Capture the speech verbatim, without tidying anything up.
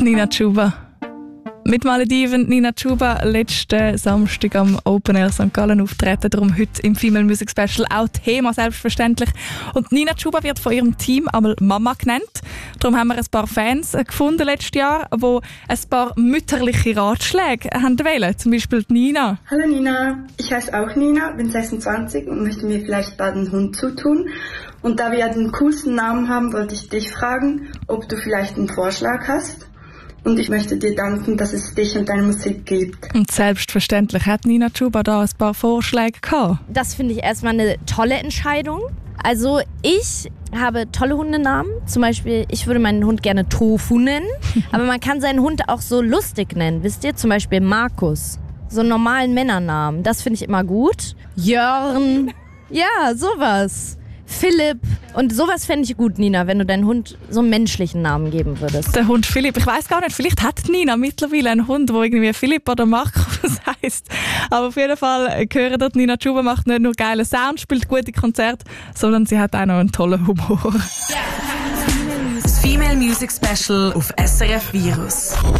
Nina Chuba. Mit Malediven, Nina Chuba, letzten Samstag am Open Air Sankt Gallen auftreten, darum heute im Female Music Special auch Thema, selbstverständlich. Und Nina Chuba wird von ihrem Team einmal Mama genannt. Darum haben wir ein paar Fans gefunden letztes Jahr, die ein paar mütterliche Ratschläge haben wollen. Zum Beispiel Nina. Hallo Nina, ich heiße auch Nina, bin sechsundzwanzig und möchte mir vielleicht bald einen Hund zutun. Und da wir ja den coolsten Namen haben, wollte ich dich fragen, ob du vielleicht einen Vorschlag hast. Und ich möchte dir danken, dass es dich und deine Musik gibt. Und selbstverständlich hat Nina Chuba da ein paar Vorschläge gehabt. Das finde ich erstmal eine tolle Entscheidung. Also ich habe tolle Hundenamen. Zum Beispiel, ich würde meinen Hund gerne Tofu nennen. Aber man kann seinen Hund auch so lustig nennen, wisst ihr? Zum Beispiel Markus. So einen normalen Männernamen. Das finde ich immer gut. Jörn. Ja, sowas. Philipp. Und sowas fände ich gut, Nina, wenn du deinen Hund so einen menschlichen Namen geben würdest. Der Hund Philipp. Ich weiss gar nicht, vielleicht hat Nina mittlerweile einen Hund, der irgendwie Philipp oder Markus heisst. Aber auf jeden Fall hören dort, Nina Chuba macht nicht nur geile Sound, spielt gute Konzerte, sondern sie hat auch noch einen tollen Humor. Das Female Music Special auf S R F Virus.